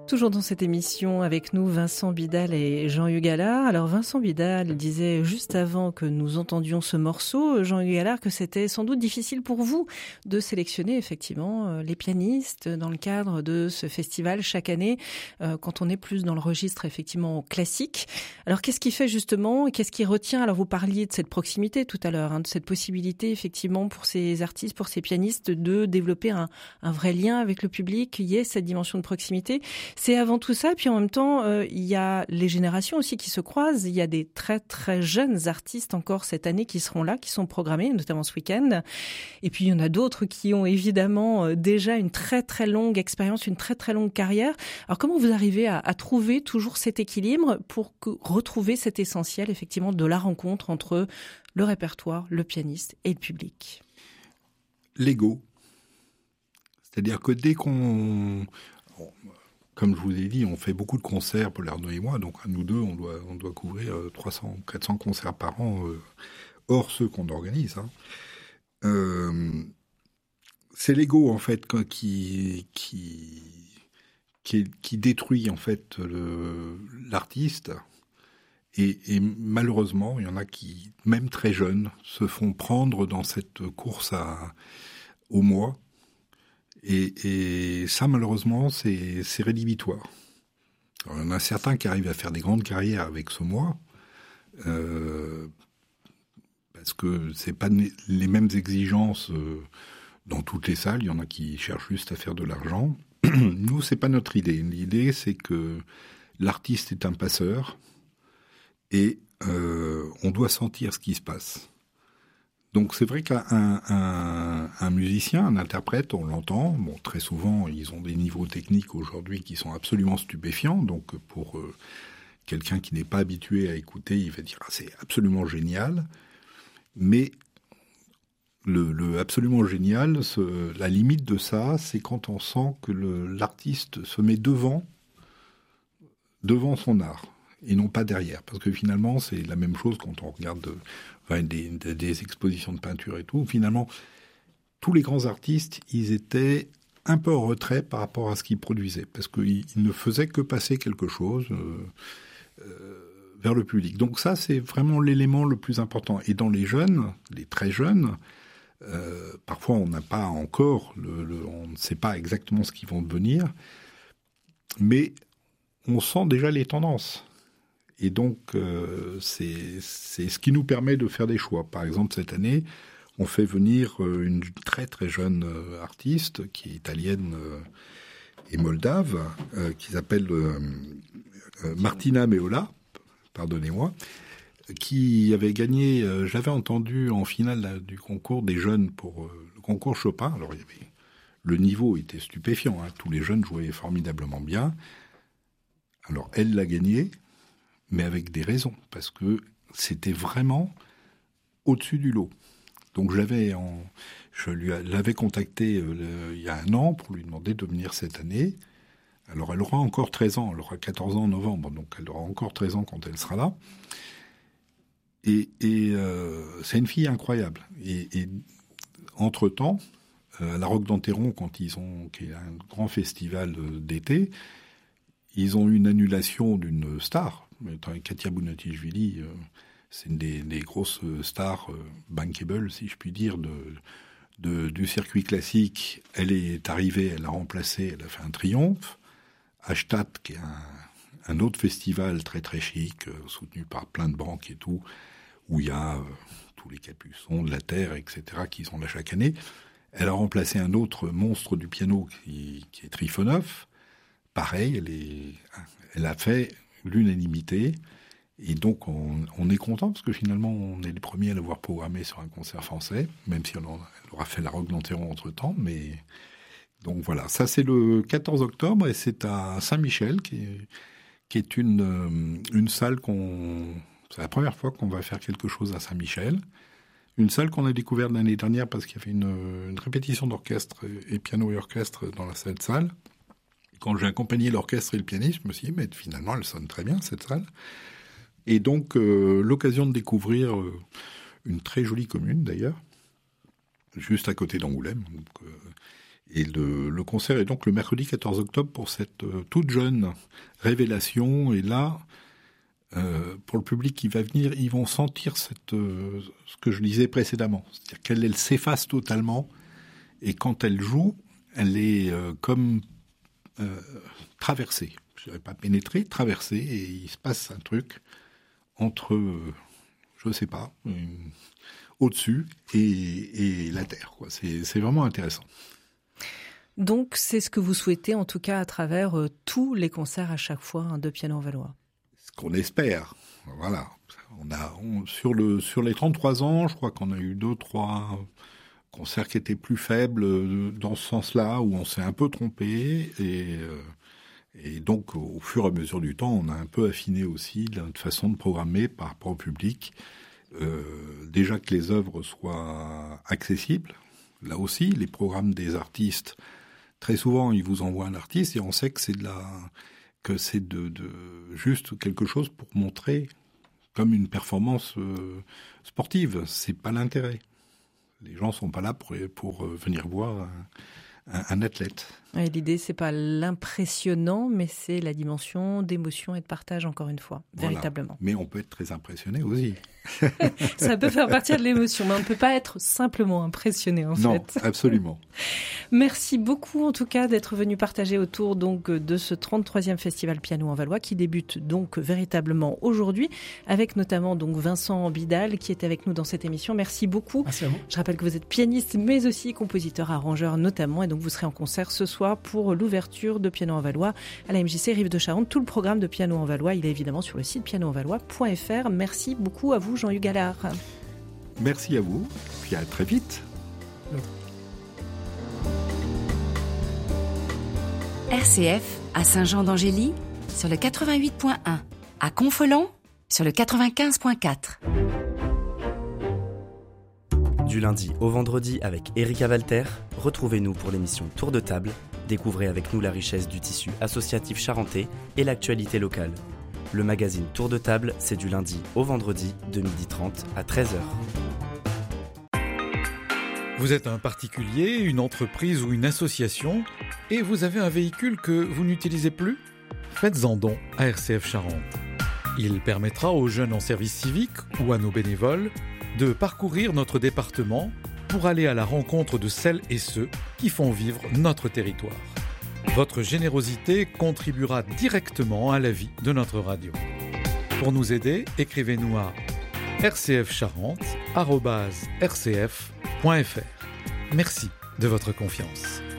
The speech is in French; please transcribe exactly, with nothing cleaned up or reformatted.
Toujours dans cette émission avec nous Vincent Bidal et Jean-Hugues Allard. Alors Vincent Bidal disait juste avant que nous entendions ce morceau, Jean-Hugues Allard, que c'était sans doute difficile pour vous de sélectionner effectivement les pianistes dans le cadre de ce festival chaque année, euh, quand on est plus dans le registre effectivement classique. Alors qu'est-ce qui fait justement, qu'est-ce qui retient? Alors vous parliez de cette proximité tout à l'heure, hein, de cette possibilité effectivement pour ces artistes, pour ces pianistes de développer un, un vrai lien avec le public, qu'il y ait cette dimension de proximité. C'est avant tout ça, puis en même temps, euh, il y a les générations aussi qui se croisent. Il y a des très très jeunes artistes encore cette année qui seront là, qui sont programmés, notamment ce week-end. Et puis il y en a d'autres qui ont évidemment euh, déjà une très très longue expérience, une très très longue carrière. Alors comment vous arrivez à, à trouver toujours cet équilibre pour que, retrouver cet essentiel effectivement de la rencontre entre le répertoire, le pianiste et le public? L'ego. C'est-à-dire que dès qu'on... Comme je vous ai dit, on fait beaucoup de concerts, Paul Arnaud et moi, donc à nous deux, on doit, on doit couvrir trois cents, quatre cents concerts par an, euh, hors ceux qu'on organise. Hein. Euh, c'est l'ego, en fait, qui, qui, qui, qui détruit, en fait, le, l'artiste. Et, et malheureusement, il y en a qui, même très jeunes, se font prendre dans cette course à, au moi. Et, et ça, malheureusement, c'est, c'est rédhibitoire. Alors, il y en a certains qui arrivent à faire des grandes carrières avec ce moi, euh, parce que c'est pas les mêmes exigences euh, dans toutes les salles. Il y en a qui cherchent juste à faire de l'argent. Nous, c'est pas notre idée. L'idée, c'est que l'artiste est un passeur et euh, on doit sentir ce qui se passe. Donc c'est vrai qu'un un, un musicien, un interprète, on l'entend. Bon, très souvent, ils ont des niveaux techniques aujourd'hui qui sont absolument stupéfiants. Donc pour euh, quelqu'un qui n'est pas habitué à écouter, il va dire ah, c'est absolument génial. Mais le, le absolument génial, ce, la limite de ça, c'est quand on sent que le, l'artiste se met devant, devant son art. Et non pas derrière, parce que finalement, c'est la même chose quand on regarde enfin, des, des, des expositions de peinture et tout. Finalement, tous les grands artistes, ils étaient un peu en retrait par rapport à ce qu'ils produisaient, parce qu'ils ne faisaient que passer quelque chose euh, euh, vers le public. Donc ça, c'est vraiment l'élément le plus important. Et dans les jeunes, les très jeunes, euh, parfois on n'a pas encore, le, le, on ne sait pas exactement ce qu'ils vont devenir, mais on sent déjà les tendances. Et donc, euh, c'est, c'est ce qui nous permet de faire des choix. Par exemple, cette année, on fait venir euh, une très très jeune euh, artiste qui est italienne euh, et moldave, euh, qui s'appelle euh, euh, Martina Meola, pardonnez-moi, qui avait gagné, euh, j'avais entendu en finale là, du concours des jeunes pour euh, le concours Chopin. Alors, il y avait, le niveau était stupéfiant, hein, tous les jeunes jouaient formidablement bien. Alors, elle l'a gagné, mais avec des raisons, parce que c'était vraiment au-dessus du lot. Donc j'avais en, je lui l'avais contacté euh, le, il y a un an pour lui demander de venir cette année. Alors elle aura encore treize ans, elle aura quatorze ans en novembre, donc elle aura encore treize ans quand elle sera là. Et, et euh, c'est une fille incroyable. Et, et entre-temps, euh, à la Roque d'Enterron, quand ils ont, qui est un grand festival d'été, ils ont eu une annulation d'une star. Katia Bounatichvili, euh, c'est une des, des grosses stars euh, bankable, si je puis dire, de, de, du circuit classique. Elle est arrivée, elle a remplacé, elle a fait un triomphe. Ashtat, qui est un, un autre festival très très chic, euh, soutenu par plein de banques et tout, où il y a euh, tous les Capuçons de la Terre, et cetera, qui sont là chaque année. Elle a remplacé un autre monstre du piano qui, qui est Trifonov. Pareil, elle, est, elle a fait l'unanimité. Et donc, on, on est content parce que finalement, on est les premiers à l'avoir programmé sur un concert français, même si on en, elle aura fait la Roque d'Enterron entre-temps. Mais donc voilà, ça c'est le quatorze octobre et c'est à Saint-Michel, qui est, qui est une, une salle qu'on... C'est la première fois qu'on va faire quelque chose à Saint-Michel. Une salle qu'on a découverte l'année dernière parce qu'il y avait une, une répétition d'orchestre et piano et orchestre dans la cette salle. Quand j'ai accompagné l'orchestre et le pianiste, je me suis dit, mais finalement, elle sonne très bien, cette salle. Et donc, euh, l'occasion de découvrir euh, une très jolie commune, d'ailleurs, juste à côté d'Angoulême. Donc, euh, Et le, le concert est donc le mercredi quatorze octobre pour cette euh, toute jeune révélation. Et là, euh, pour le public qui va venir, ils vont sentir cette, euh, ce que je disais précédemment. C'est-à-dire qu'elle elle s'efface totalement. Et quand elle joue, elle est euh, comme euh, traversée. Je ne dirais pas pénétrée, traversée. Et il se passe un truc entre, euh, je ne sais pas, une, au-dessus et, et la terre, quoi. C'est, c'est vraiment intéressant. Donc, c'est ce que vous souhaitez, en tout cas, à travers euh, tous les concerts à chaque fois hein, de Piano en Valois. Ce qu'on espère, voilà. On a, on, sur, le, sur les trente-trois ans, je crois qu'on a eu deux, trois concerts qui étaient plus faibles euh, dans ce sens-là, où on s'est un peu trompé. Et, euh, et donc, au fur et à mesure du temps, on a un peu affiné aussi notre façon de programmer par rapport au public. Euh, déjà que les œuvres soient accessibles. Là aussi, les programmes des artistes... Très souvent, ils vous envoient un artiste et on sait que c'est de la, que c'est de, de juste quelque chose pour montrer comme une performance euh, sportive. C'est pas l'intérêt. Les gens sont pas là pour, pour venir voir un, un, un athlète. Et l'idée, c'est pas l'impressionnant, mais c'est la dimension d'émotion et de partage, encore une fois, voilà. Véritablement. Mais on peut être très impressionné aussi. Ça peut faire partie de l'émotion, mais on ne peut pas être simplement impressionné, en non, fait. Non, absolument. Merci beaucoup, en tout cas, d'être venu partager autour donc, de ce trente-troisième Festival Piano en Valois, qui débute donc véritablement aujourd'hui, avec notamment donc Vincent Bidal, qui est avec nous dans cette émission. Merci beaucoup. Merci à vous. Je rappelle que vous êtes pianiste, mais aussi compositeur, arrangeur notamment, et donc vous serez en concert ce soir pour l'ouverture de Piano en Valois à la M J C Rive de Charente. Tout le programme de Piano en Valois, il est évidemment sur le site piano en valois point f r. Merci beaucoup à vous, Jean-Hugues Allard. Merci à vous, puis à très vite. R C F à Saint-Jean-d'Angély sur le quatre-vingt-huit point un, à Confolens sur le quatre-vingt-quinze point quatre. Du lundi au vendredi avec Erika Walter, retrouvez-nous pour l'émission Tour de table. Découvrez avec nous la richesse du tissu associatif charentais et l'actualité locale. Le magazine Tour de table, c'est du lundi au vendredi de midi trente à treize heures. Vous êtes un particulier, une entreprise ou une association et vous avez un véhicule que vous n'utilisez plus ? Faites-en don à R C F Charente. Il permettra aux jeunes en service civique ou à nos bénévoles de parcourir notre département pour aller à la rencontre de celles et ceux qui font vivre notre territoire. Votre générosité contribuera directement à la vie de notre radio. Pour nous aider, écrivez-nous à r c f charente arobase r c f point f r. Merci de votre confiance.